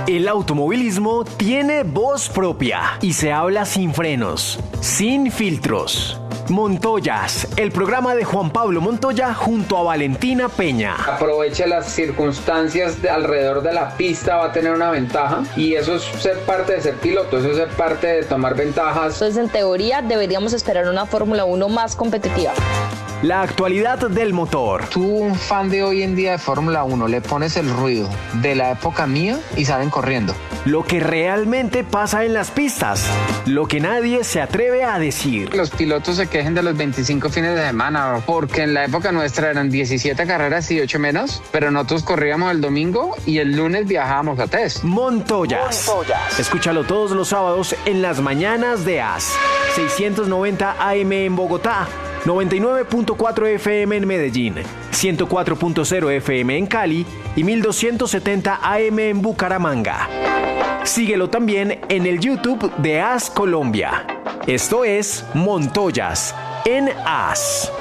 El automovilismo tiene voz propia y se habla sin frenos, sin filtros. Montoyas, el programa de Juan Pablo Montoya junto a Valentina Peña. Aproveche las circunstancias alrededor de la pista, va a tener una ventaja y eso es ser parte de ser piloto, eso es ser parte de tomar ventajas. Entonces, en teoría, deberíamos esperar una Fórmula 1 más competitiva. La actualidad del motor. Tú, un fan de hoy en día de Fórmula 1, le pones el ruido de la época mía y salen corriendo. Lo que realmente pasa en las pistas. Lo que nadie se atreve a decir. Los pilotos se quejen de los 25 fines de semana, porque en la época nuestra eran 17 carreras y 8 menos, pero nosotros corríamos el domingo y el lunes viajábamos a test. Montoyas. Escúchalo todos los sábados en las mañanas de AS. 690 AM en Bogotá. 99.4 FM en Medellín, 104.0 FM en Cali y 1270 AM en Bucaramanga. Síguelo también en el YouTube de AS Colombia. Esto es Montoyas en AS.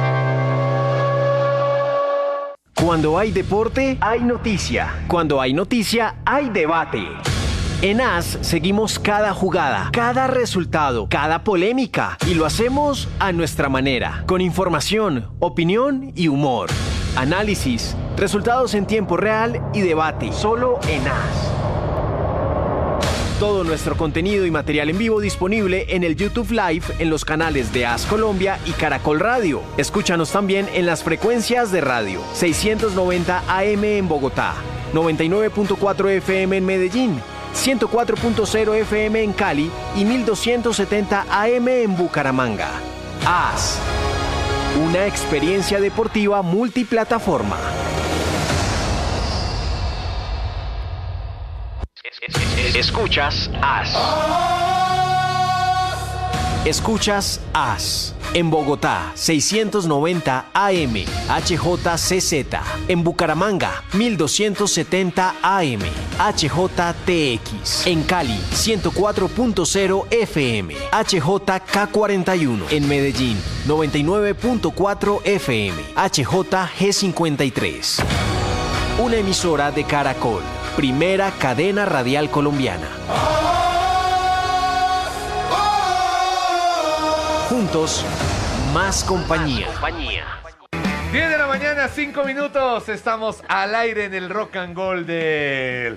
Cuando hay deporte, hay noticia. Cuando hay noticia, hay debate. En AS seguimos cada jugada, cada resultado, cada polémica y lo hacemos a nuestra manera, con información, opinión y humor. Análisis, resultados en tiempo real y debate, solo en AS. Todo nuestro contenido y material en vivo disponible en el YouTube Live en los canales de AS Colombia y Caracol Radio. Escúchanos también en las frecuencias de radio, 690 AM en Bogotá, 99.4 FM en Medellín, 104.0 FM en Cali y 1270 AM en Bucaramanga. AS, una experiencia deportiva multiplataforma. Escuchas AS. Escuchas AS. En Bogotá, 690 AM, HJCZ. En Bucaramanga, 1270 AM, HJTX. En Cali, 104.0 FM, HJK41. En Medellín, 99.4 FM, HJG53. Una emisora de Caracol, primera cadena radial colombiana. Juntos, más compañía. 10 de la mañana, 5 minutos. Estamos al aire en el Rock and Roll del...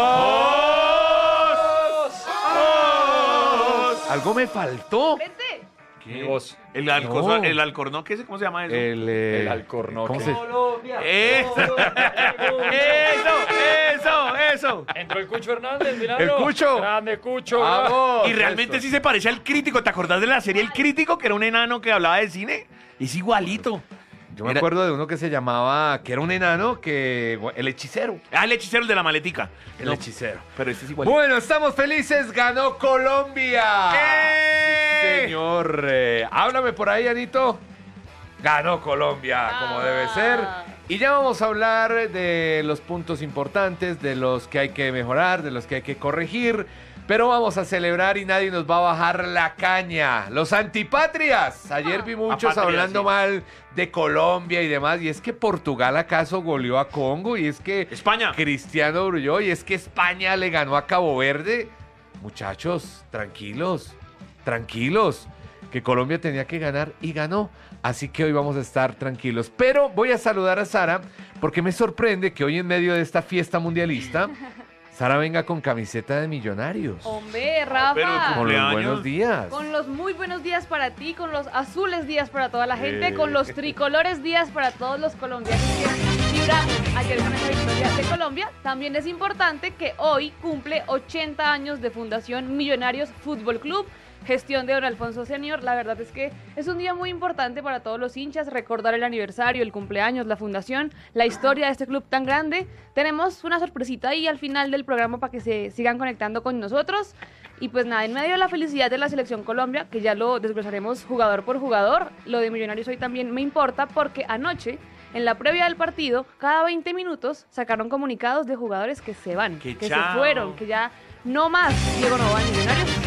Algo me faltó. Vente. ¿Qué? Mi voz. El alcornoque, ¿cómo se llama eso? El alcornoque. ¿Cómo se...? Colombia. Eso. Entró el Cucho Hernández, mirá. ¡El Cucho! Grande Cucho. ¡Vamos! Y realmente sí se parece al Crítico. ¿Te acordás de la serie El Crítico, que era un enano que hablaba de cine? Es igualito. Yo me acuerdo de uno que se llamaba, que era un enano, el hechicero. Ah, el hechicero de la maletica. El hechicero. Pero este es igualito. Bueno, estamos felices, ganó Colombia. Sí, señor. Háblame por ahí, Anito. Ganó Colombia, como debe ser. Y ya vamos a hablar de los puntos importantes, de los que hay que mejorar, de los que hay que corregir. Pero vamos a celebrar y nadie nos va a bajar la caña. Los antipatrias. Ayer vi muchos Apatria, hablando sí. mal de Colombia y demás. Y es que Portugal acaso goleó a Congo. Y es que España. Cristiano Brulló. Y es que España le ganó a Cabo Verde. Muchachos, tranquilos. Que Colombia tenía que ganar y ganó. Así que hoy vamos a estar tranquilos. Pero voy a saludar a Sara porque me sorprende que hoy en medio de esta fiesta mundialista... Sara venga con camiseta de Millonarios. Hombre, Rafa. Pero Con los cumpleaños. buenos días. Con los muy buenos días para ti, con los azules días para toda la gente, con los tricolores días para todos los colombianos que vibramos ayer con esa victoria de Colombia. También es importante que hoy cumple 80 años de Fundación Millonarios Fútbol Club, gestión de don Alfonso Senior. La verdad es que es un día muy importante para todos los hinchas, recordar el aniversario, el cumpleaños, la fundación, la historia de este club tan grande. Tenemos una sorpresita ahí al final del programa para que se sigan conectando con nosotros. Y pues nada, en medio de la felicidad de la Selección Colombia, que ya lo desglosaremos jugador por jugador, lo de Millonarios hoy también me importa porque anoche, en la previa del partido, cada 20 minutos sacaron comunicados de jugadores que se van, que se fueron, que ya no más Diego Novoa en Millonarios.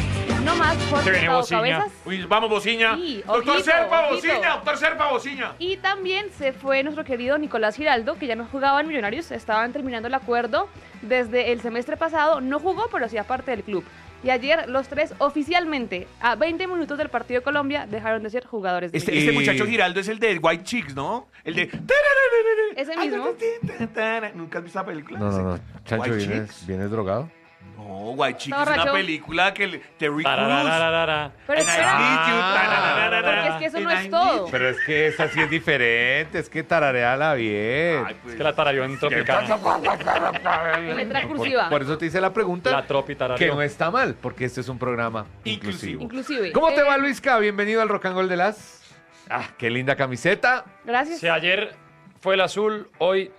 uno más, Jorge Se viene Tao Bociña. Cabezas. Uy, vamos, Bociña. Sí, Doctor ojito, Serpa, ojito. Bociña. Doctor Serpa, Bociña. Y también se fue nuestro querido Nicolás Giraldo, que ya no jugaba en Millonarios, estaban terminando el acuerdo desde el semestre pasado, no jugó, pero hacía parte del club. Y ayer los tres oficialmente, a 20 minutos del partido de Colombia, dejaron de ser jugadores de Este Millonarios. muchacho Giraldo es el de White Chicks, ¿no? El de... Ese mismo. ¿Nunca has visto la película? No. Chancho, White ¿vienes, Chicks. ¿vienes drogado? No, White Chicks Está es una borracho. película que Terry Crews. Tararararara. Pero And I espera, need you, tarararara, porque es que eso no and es I todo. need Pero es que esa sí es diferente, es que tarareala bien. Ay, pues. Es que la tarareó en Tropicana. Letra cursiva. Por eso te hice la pregunta, La tropi que tarareó. no está mal, porque este es un programa Inclusivo. inclusivo. Inclusive. ¿Cómo te va, Luisca? Bienvenido al Rock and Roll de las... Ah, qué linda camiseta. Gracias. Si ayer fue el azul, hoy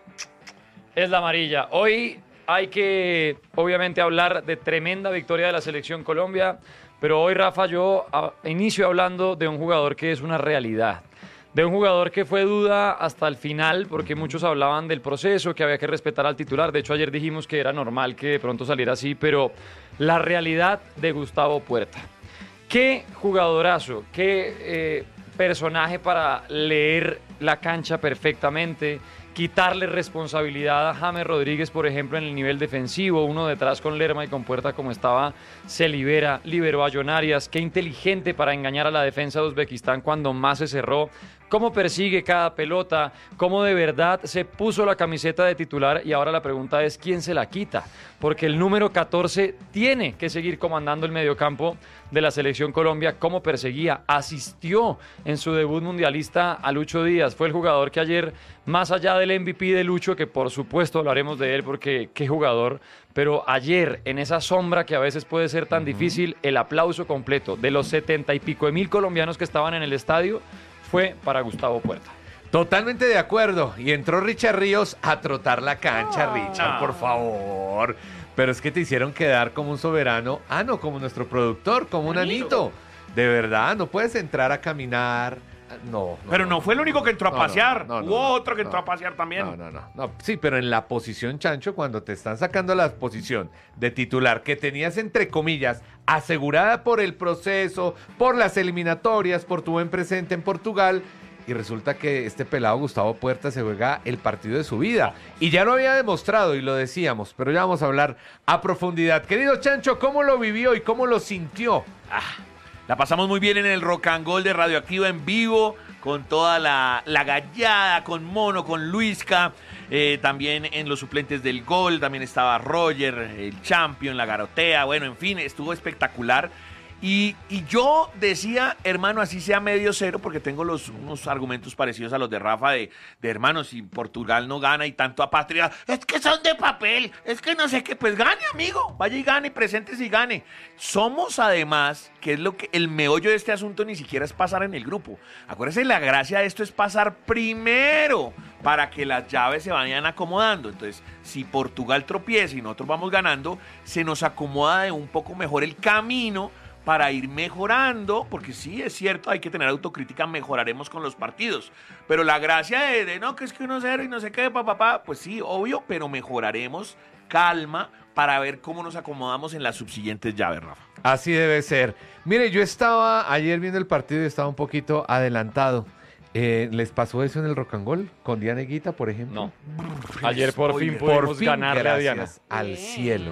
es la amarilla. Hoy hay que, obviamente, hablar de tremenda victoria de la Selección Colombia, pero hoy, Rafa, yo inicio hablando de un jugador que es una realidad. De un jugador que fue duda hasta el final, porque muchos hablaban del proceso, que había que respetar al titular. De hecho, ayer dijimos que era normal que de pronto saliera así, pero la realidad de Gustavo Puerta. Qué jugadorazo, qué personaje para leer la cancha perfectamente, quitarle responsabilidad a James Rodríguez, por ejemplo, en el nivel defensivo, uno detrás con Lerma y con Puerta como estaba, se liberó a John Arias, qué inteligente para engañar a la defensa de Uzbekistán cuando más se cerró, cómo persigue cada pelota, cómo de verdad se puso la camiseta de titular y ahora la pregunta es ¿quién se la quita? Porque el número 14 tiene que seguir comandando el mediocampo de la Selección Colombia, cómo perseguía, asistió en su debut mundialista a Lucho Díaz, fue el jugador que ayer, más allá del MVP de Lucho, que por supuesto hablaremos de él porque qué jugador, pero ayer en esa sombra que a veces puede ser tan difícil, el aplauso completo de los 70 y pico de mil colombianos que estaban en el estadio fue para Gustavo Puerta. Totalmente de acuerdo. Y entró Richard Ríos a trotar la cancha, Richard, por favor. Pero es que te hicieron quedar como un soberano. Ah, no, como nuestro productor, como un anito. De verdad, no puedes entrar a caminar. No. Pero no fue el único que entró a No, pasear. no, no, Hubo no, otro que no. entró a pasear también. No. Sí, pero en la posición, Chancho, cuando te están sacando la posición de titular que tenías, entre comillas, asegurada por el proceso, por las eliminatorias, por tu buen presente en Portugal, y resulta que este pelado Gustavo Puerta se juega el partido de su vida. Y ya lo había demostrado y lo decíamos, pero ya vamos a hablar a profundidad. Querido Chancho, ¿cómo lo vivió y cómo lo sintió? La pasamos muy bien en el Rock and Roll de Radioactiva en vivo, con toda la gallada, con Mono, con Luisca, también en los suplentes del gol, también estaba Roger, el Champion, la Garotea, bueno, en fin, estuvo espectacular. Y yo decía, hermano, así sea medio cero, porque tengo unos argumentos parecidos a los de Rafa, de hermano, si Portugal no gana y tanto a Patria, es que son de papel, es que no sé qué, pues gane, amigo, vaya y gane, preséntese y gane. Somos además, que es lo que el meollo de este asunto ni siquiera es pasar en el grupo. Acuérdense, la gracia de esto es pasar primero, para que las llaves se vayan acomodando. Entonces, si Portugal tropieza y nosotros vamos ganando, se nos acomoda de un poco mejor el camino para ir mejorando, porque sí, es cierto, hay que tener autocrítica, mejoraremos con los partidos, pero la gracia de no, que es que 1-0 y no sé qué, pues sí, obvio, pero mejoraremos, calma, para ver cómo nos acomodamos en las subsiguientes llaves, Rafa. Así debe ser. Mire, yo estaba ayer viendo el partido y estaba un poquito adelantado. ¿Les pasó eso en el Rock and Roll? ¿Con Diana Guita, por ejemplo? No. Ayer por fin Por pudimos fin, ganarle a Diana. gracias al Bien. cielo.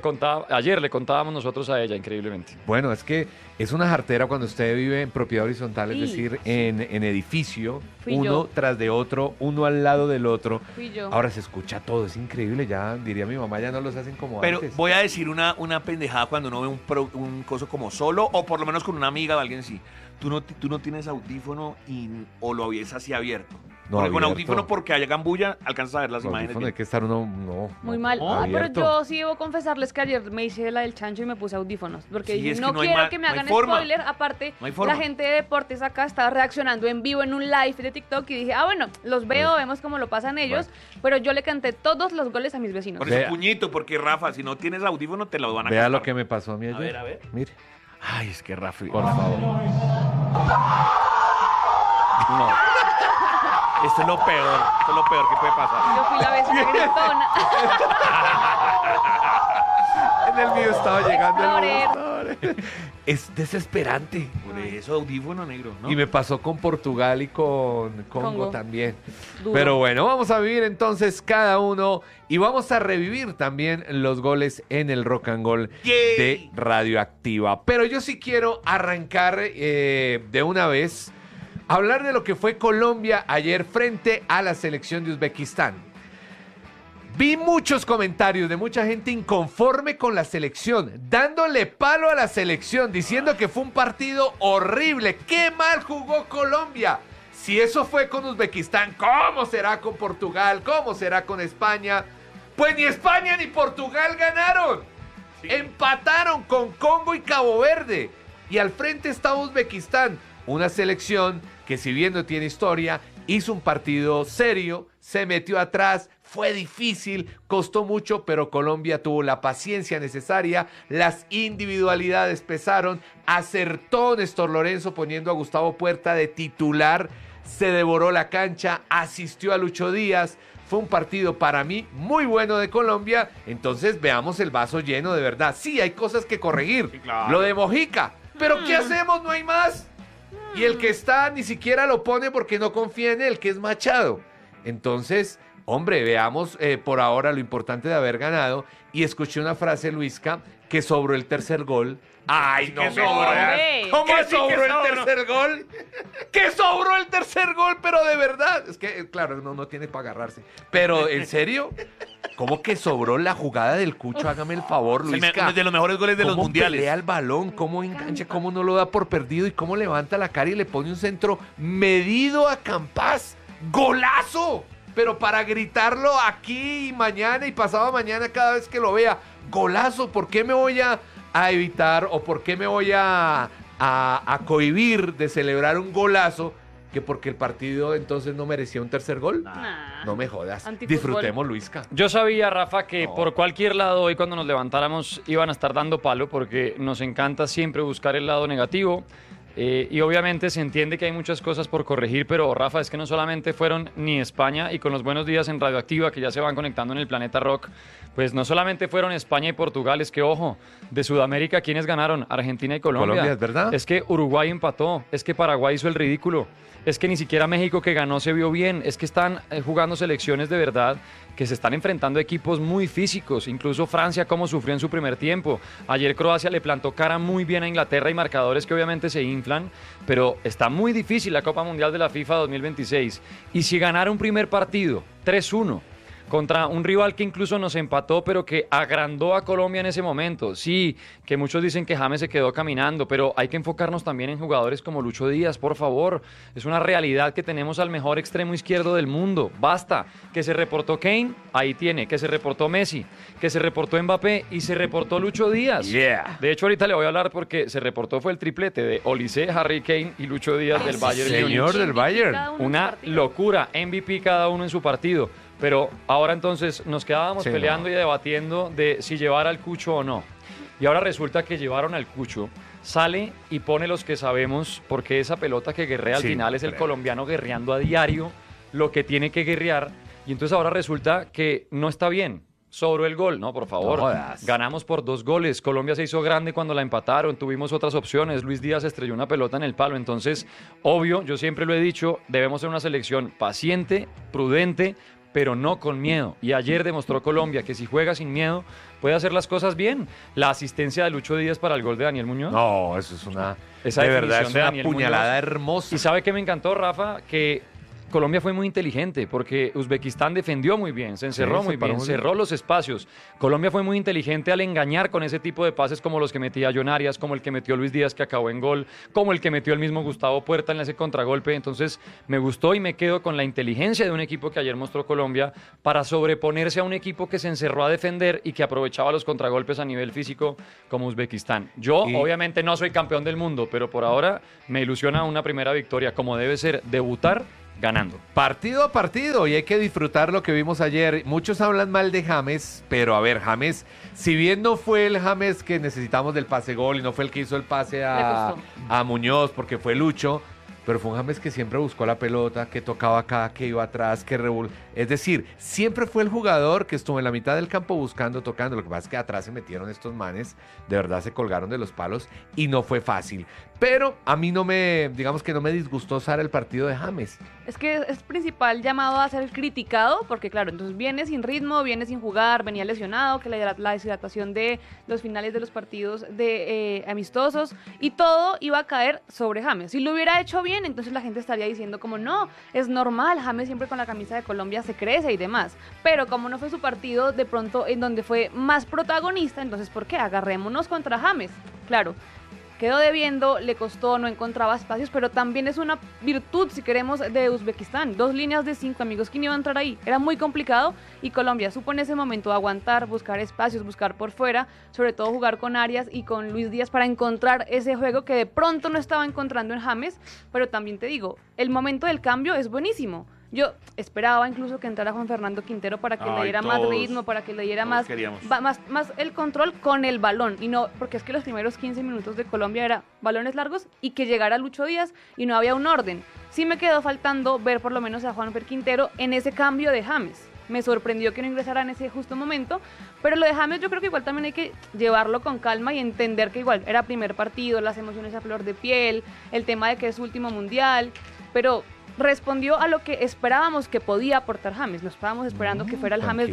Ayer le contábamos nosotros a ella, increíblemente. Bueno, es que es una jartera cuando usted vive en propiedad horizontal, es Sí. decir, en edificio, Fui uno yo. tras de otro, uno al lado del otro. Fui yo. Ahora se escucha todo, es increíble, ya diría mi mamá, ya no los hacen como Pero antes. voy a decir una pendejada cuando uno ve un coso como solo, o por lo menos con una amiga o alguien así. Tú no tienes audífono o lo ves así abierto. No, Porque con abierto. audífono, porque haya gambulla, alcanzas a ver las Con imágenes. audífono hay bien. que estar uno, no. Muy no, mal. no, Pero abierto. yo sí debo confesarles que ayer me hice la del chancho y me puse audífonos. Porque Sí, dije, es que no no hay quiero ma- que me no hay hagan forma. spoiler. Aparte, No hay forma. la gente de deportes acá estaba reaccionando en vivo en un live de TikTok y dije, bueno, los veo, vemos cómo lo pasan ellos. Pero yo le canté todos los goles a mis vecinos. Por eso Vea. puñito, porque Rafa, si no tienes audífono, te lo van a Vea cantar. lo que me pasó a mí ayer. A ver. Mire, Ay, es que Rafa. por favor. No. Esto es lo peor. Esto es lo peor que puede pasar. Yo fui la vecina gritona. En el mío estaba llegando el Explorer. bus. celular. Es desesperante. Por eso audífono negro, ¿no? Y me pasó con Portugal y con Congo Congo. también. Duro. Pero bueno, vamos a vivir entonces cada uno y vamos a revivir también los goles en el Rock and Roll Yay. de Radioactiva. Pero yo sí quiero arrancar de una vez, hablar de lo que fue Colombia ayer frente a la selección de Uzbekistán. Vi muchos comentarios de mucha gente inconforme con la selección, dándole palo a la selección, diciendo que fue un partido horrible. ¡Qué mal jugó Colombia! Si eso fue con Uzbekistán, ¿cómo será con Portugal? ¿Cómo será con España? Pues ni España ni Portugal ganaron. Sí. Empataron con Congo y Cabo Verde. Y al frente está Uzbekistán, una selección que, si bien no tiene historia, hizo un partido serio, se metió atrás, fue difícil, costó mucho, pero Colombia tuvo la paciencia necesaria, las individualidades pesaron, acertó Néstor Lorenzo poniendo a Gustavo Puerta de titular, se devoró la cancha, asistió a Lucho Díaz. Fue un partido para mí muy bueno de Colombia, entonces veamos el vaso lleno de verdad. Sí, hay cosas que corregir, Sí, claro. lo de Mojica, pero ¿qué hacemos? No hay más. Y el que está ni siquiera lo pone porque no confía en él, que es Machado. Entonces, hombre, veamos por ahora lo importante de haber ganado. Y escuché una frase, Luisca, que sobró el tercer gol. ¡Ay, no ¿Qué me sobró? jodas! ¿Cómo ¿Qué sí que sobró el sobró? tercer gol? ¡Que sobró el tercer gol! Pero de verdad, es que, claro, no tiene para agarrarse. Pero, ¿en serio? ¿Cómo que sobró la jugada del Cucho? Hágame el favor, Es Luisca. uno de los mejores goles de los ¿Cómo mundiales. pelea el balón? ¿Cómo engancha? ¿Cómo no lo da por perdido? ¿Y cómo levanta la cara y le pone un centro medido a Campas? ¡Golazo! Pero para gritarlo aquí y mañana y pasado mañana cada vez que lo vea. ¡Golazo! ¿Por qué me voy a evitar o por qué me voy a cohibir de celebrar un golazo? Que porque el partido entonces no merecía un tercer gol. Nah. No me jodas. Antifútbol. Disfrutemos, Luisca. Yo sabía, Rafa, que No. por cualquier lado hoy cuando nos levantáramos iban a estar dando palo porque nos encanta siempre buscar el lado negativo. Y obviamente se entiende que hay muchas cosas por corregir, pero Rafa, es que no solamente fueron ni España y con los buenos días en Radioactiva que ya se van conectando en el Planeta Rock, pues no solamente fueron España y Portugal, es que ojo, de Sudamérica, ¿quiénes ganaron? Argentina y Colombia. Colombia, ¿es verdad? Es que Uruguay empató, es que Paraguay hizo el ridículo, es que ni siquiera México que ganó se vio bien, es que están jugando selecciones de verdad que se están enfrentando a equipos muy físicos, incluso Francia como sufrió en su primer tiempo. Ayer Croacia le plantó cara muy bien a Inglaterra y marcadores que obviamente se inflan, pero está muy difícil la Copa Mundial de la FIFA 2026. Y si ganara un primer partido, 3-1, contra un rival que incluso nos empató, pero que agrandó a Colombia en ese momento. Sí, que muchos dicen que James se quedó caminando, pero hay que enfocarnos también en jugadores como Lucho Díaz, por favor. Es una realidad que tenemos al mejor extremo izquierdo del mundo. Basta. Que se reportó Kane, ahí tiene. Que se reportó Messi, que se reportó Mbappé y se reportó Lucho Díaz. Yeah. De hecho, ahorita le voy a hablar porque se reportó fue el triplete de Olise, Harry Kane y Lucho Díaz del Bayern Múnich. Señor del Bayern. Cada uno en su Una partido. locura, MVP cada uno en su partido. Pero ahora entonces nos quedábamos Sí, peleando no. y debatiendo de si llevar al Cucho o no. Y ahora resulta que llevaron al Cucho, sale y pone los que sabemos, porque esa pelota que guerrea al Sí, final es el creo. colombiano guerreando a diario lo que tiene que guerrear. Y entonces ahora resulta que no está bien. Sobró el gol, no, por favor. No jodas. Ganamos por 2 goles. Colombia se hizo grande cuando la empataron. Tuvimos otras opciones. Luis Díaz estrelló una pelota en el palo. Entonces, obvio, yo siempre lo he dicho, debemos ser una selección paciente, prudente, pero no con miedo. Y ayer demostró Colombia que si juega sin miedo, puede hacer las cosas bien. La asistencia de Lucho Díaz para el gol de Daniel Muñoz. No, eso es una... Esa de verdad, definición es de una Daniel puñalada Muñoz. hermosa. Y sabe que me encantó, Rafa, que Colombia fue muy inteligente porque Uzbekistán defendió muy bien, se encerró Sí, muy se paró bien, muy bien. cerró los espacios. Colombia fue muy inteligente al engañar con ese tipo de pases como los que metía John Arias, como el que metió Luis Díaz que acabó en gol, como el que metió el mismo Gustavo Puerta en ese contragolpe. Entonces me gustó y me quedo con la inteligencia de un equipo que ayer mostró Colombia para sobreponerse a un equipo que se encerró a defender y que aprovechaba los contragolpes a nivel físico como Uzbekistán. Yo Y- obviamente no soy campeón del mundo, pero por ahora me ilusiona una primera victoria como debe ser, debutar ganando. Partido a partido, y hay que disfrutar lo que vimos ayer. Muchos hablan mal de James, pero a ver, James, si bien no fue el James que necesitamos del pase gol y no fue el que hizo el pase Le a costó. Muñoz porque fue Lucho, pero fue un James que siempre buscó la pelota, que tocaba acá, que iba atrás, es decir, siempre fue el jugador que estuvo en la mitad del campo buscando, tocando. Lo que pasa es que atrás se metieron estos manes, de verdad se colgaron de los palos y no fue fácil. Pero a mí digamos que no me disgustó Sara el partido de James. Es que es principal llamado a ser criticado, porque claro, entonces viene sin ritmo, viene sin jugar, venía lesionado, que la deshidratación de los finales de los partidos de amistosos, y todo iba a caer sobre James. Si lo hubiera hecho bien, entonces la gente estaría diciendo como no, es normal, James siempre con la camisa de Colombia se crece y demás. Pero como no fue su partido, de pronto en donde fue más protagonista, entonces ¿por qué? Agarrémonos contra James. Claro, quedó debiendo, le costó, no encontraba espacios, pero también es una virtud, si queremos, de Uzbekistán. 2 líneas de 5, amigos, ¿quién iba a entrar ahí? Era muy complicado y Colombia supo en ese momento aguantar, buscar espacios, buscar por fuera, sobre todo jugar con Arias y con Luis Díaz para encontrar ese juego que de pronto no estaba encontrando en James, pero también te digo, el momento del cambio es buenísimo. Yo esperaba incluso que entrara Juan Fernando Quintero para que le diera más ritmo, para que le diera más el control con el balón. Y no, porque es que los primeros 15 minutos de Colombia era balones largos y que llegara Lucho Díaz y no había un orden. Sí me quedó faltando ver por lo menos a Juan Fer Quintero en ese cambio de James. Me sorprendió que no ingresara en ese justo momento, pero lo de James yo creo que igual también hay que llevarlo con calma y entender que igual era primer partido, las emociones a flor de piel, el tema de que es su último mundial, pero respondió a lo que esperábamos que podía aportar James. Lo estábamos esperando que fuera el James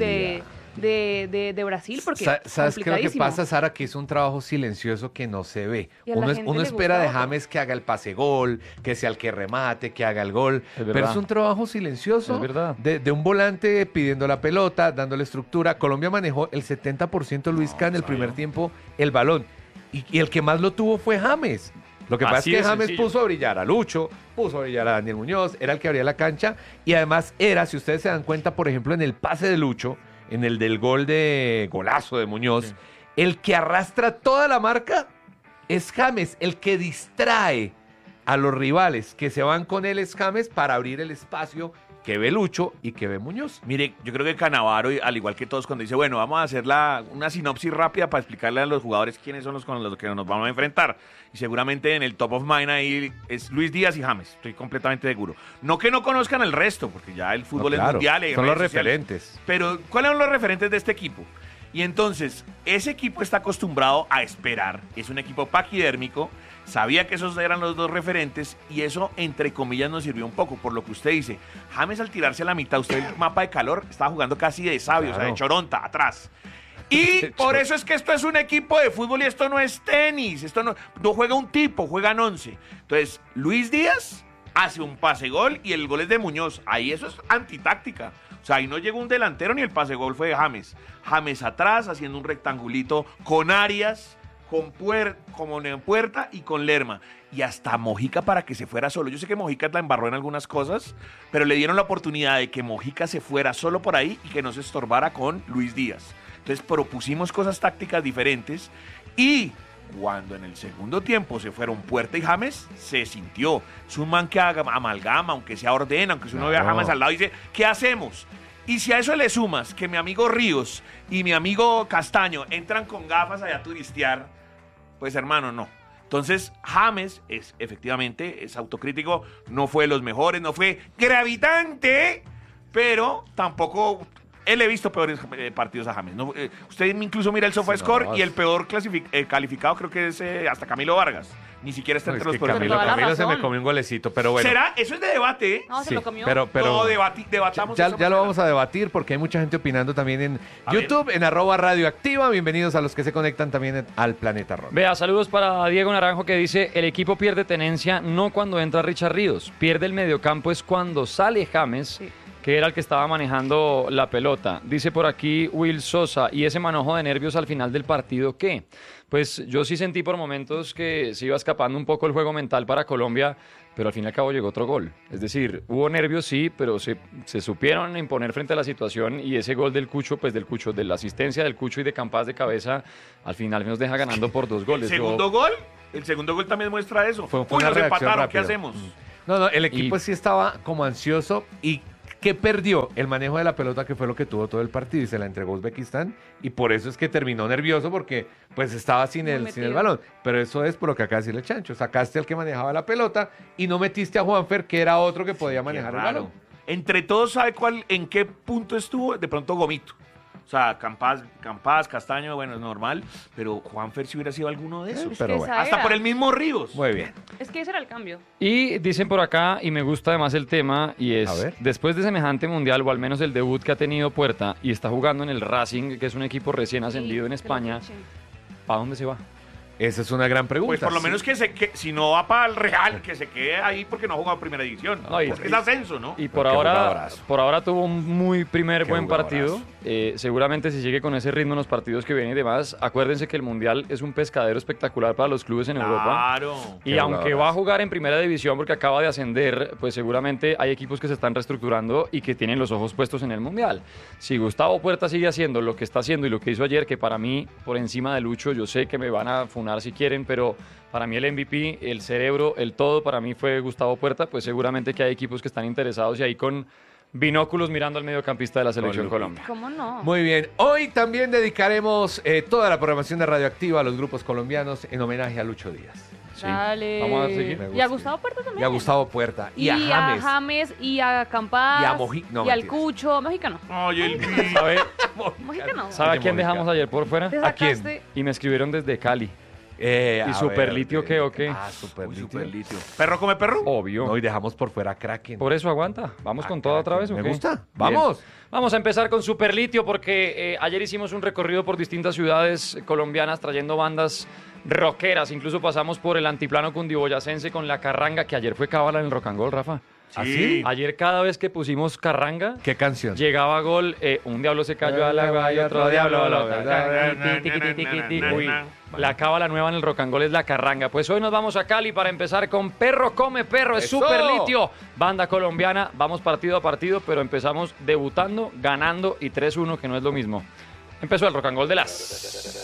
de Brasil, porque ¿sabes qué es lo que pasa, Sara? Que es un trabajo silencioso que no se ve. Uno espera de James que haga el pase gol, que sea el que remate, que haga el gol, pero es un trabajo silencioso de un volante pidiendo la pelota, dándole estructura. Colombia manejó el 70%, Luisca, en el primer tiempo el balón, y el que más lo tuvo fue James. Lo que pasa es que James puso a brillar a Lucho, puso a brillar a Daniel Muñoz, era el que abría la cancha, y además era, si ustedes se dan cuenta, por ejemplo, en el pase de Lucho, en el del golazo de Muñoz, el que arrastra toda la marca es James, el que distrae a los rivales que se van con él es James para abrir el espacio que ve Lucho y que ve Muñoz. Mire, yo creo que Canavaro, al igual que todos, cuando dice, bueno, vamos a hacer una sinopsis rápida para explicarle a los jugadores quiénes son los con los que nos vamos a enfrentar. Y seguramente en el top of mind ahí es Luis Díaz y James, estoy completamente seguro. No que no conozcan el resto, porque ya el fútbol es mundial. Son los referentes. Pero, ¿cuáles son los referentes de este equipo? Y entonces, ese equipo está acostumbrado a esperar. Es un equipo paquidérmico. Sabía que esos eran los dos referentes y eso, entre comillas, nos sirvió un poco. Por lo que usted dice, James al tirarse a la mitad, usted el mapa de calor, estaba jugando casi de sabio, o sea, de choronta, atrás. Y por eso es que esto es un equipo de fútbol y esto no es tenis. Esto no juega un tipo, juegan 11. Entonces, Luis Díaz hace un pase gol y el gol es de Muñoz. Ahí eso es antitáctica. O sea, ahí no llegó un delantero ni el pase gol fue de James. James atrás haciendo un rectangulito con Arias, como en Puerta y con Lerma. Y hasta Mojica para que se fuera solo. Yo sé que Mojica la embarró en algunas cosas, pero le dieron la oportunidad de que Mojica se fuera solo por ahí y que no se estorbara con Luis Díaz. Entonces propusimos cosas tácticas diferentes y cuando en el segundo tiempo se fueron Puerta y James, se sintió. Es un man que amalgama, aunque sea ordena, aunque si uno vea a James al lado y dice, ¿qué hacemos? Y si a eso le sumas que mi amigo Ríos y mi amigo Castaño entran con gafas allá a turistear, pues hermano, no. Entonces, James efectivamente es autocrítico, no fue de los mejores, no fue gravitante, pero tampoco... Él he visto peores partidos a James. No, usted incluso mira el SofaScore y el peor calificado creo que es hasta Camilo Vargas. Ni siquiera está entre los peores. Camilo se me comió un golecito, pero bueno. ¿Será? Eso es de debate, ¿eh? No, se lo comió. Pero no, debatamos. Ya lo vamos a debatir porque hay mucha gente opinando también en YouTube, en @radioactiva. Bienvenidos a los que se conectan también al Planeta Rock. Vea, saludos para Diego Naranjo que dice, el equipo pierde tenencia no cuando entra Richard Ríos, pierde el mediocampo es cuando sale James, que era el que estaba manejando la pelota. Dice por aquí Will Sosa, ¿y ese manojo de nervios al final del partido qué? Pues yo sí sentí por momentos que se iba escapando un poco el juego mental para Colombia, pero al fin y al cabo llegó otro gol. Es decir, hubo nervios sí, pero se supieron imponer frente a la situación y ese gol del Cucho, de la asistencia del Cucho y de Campas de cabeza, al final nos deja ganando por 2 goles. El segundo gol también muestra eso. Fue una nos empataron, rápido. ¿Qué hacemos? No, el equipo sí estaba como ansioso y que perdió el manejo de la pelota, que fue lo que tuvo todo el partido, y se la entregó a Uzbekistán, y por eso es que terminó nervioso, porque pues estaba sin el balón. Pero eso es por lo que acaba de decirle Chancho, sacaste al que manejaba la pelota y no metiste a Juanfer, que era otro que podía manejar el balón. Entre todos, ¿sabe en qué punto estuvo? De pronto Gomito. O sea, Campas, Castaño, bueno, es normal, pero Juanfer si hubiera sido alguno de esos. Pero bueno. Hasta por el mismo Ríos. Muy bien. Es que ese era el cambio. Y dicen por acá, y me gusta además el tema, y A es, ver. después de semejante mundial, o al menos el debut que ha tenido Puerta, y está jugando en el Racing, que es un equipo recién ascendido en España, ¿para dónde se va? Esa es una gran pregunta. Pues por lo menos sí. que si no va para el Real, que se quede ahí porque no ha jugado primera división. No, y- Porque es ascenso, ¿no? Y por Qué ahora, jugadorazo. por ahora tuvo un muy primer Qué buen partido. jugadorazo. Seguramente si sigue con ese ritmo en los partidos que vienen y demás, acuérdense que el Mundial es un pescadero espectacular para los clubes en Europa. Claro. Y Qué aunque jugadorazo. va a jugar en primera división porque acaba de ascender, pues seguramente hay equipos que se están reestructurando y que tienen los ojos puestos en el Mundial. Si Gustavo Puerta sigue haciendo lo que está haciendo y lo que hizo ayer, que para mí, por encima de Lucho, yo sé que me van a funar si quieren, pero para mí el MVP, el cerebro, el todo, para mí fue Gustavo Puerta, pues seguramente que hay equipos que están interesados y ahí con binóculos mirando al mediocampista de la Selección Colombia. ¿Cómo no? Muy bien. Hoy también dedicaremos toda la programación de Radioactiva a los grupos colombianos en homenaje a Lucho Díaz. Sí. Dale. Vamos a seguir. Me Y a gusta. Gustavo Puerta también. Y a Gustavo Puerta. Y a James. Y a Campas. Y a Moji- no, y al mentiras. Cucho. Mexicano. Oye, el ¿Sabe, Mexicano. ¿sabe a Oye, quién Mónica. dejamos ayer por fuera? Te ¿A quién? sacaste- Y me escribieron desde Cali. ¿Y Superlitio qué, o qué? Ah, Superlitio. Superlitio. ¿Perro come perro? Obvio. No, y dejamos por fuera a Kraken. Por eso aguanta. Vamos con toda otra vez. ¿o Me qué? gusta. Bien. Vamos. Vamos a empezar con Superlitio porque ayer hicimos un recorrido por distintas ciudades colombianas trayendo bandas rockeras. Incluso pasamos por el antiplano cundiboyacense con La Carranga, que ayer fue cábala en el Rock and Roll, Rafa. ¿Así? Ayer cada vez que pusimos Carranga, ¿Qué canción? llegaba gol, un diablo se cayó al agua y otro diablo al otro. Uy, la cábala nueva en el Rock and Roll es La Carranga. Pues hoy nos vamos a Cali para empezar con Perro Come Perro, es ¡Eso! Superlitio, banda colombiana. Vamos partido a partido, pero empezamos debutando, ganando y 3-1, que no es lo mismo. Empezó el Rock and Roll de las...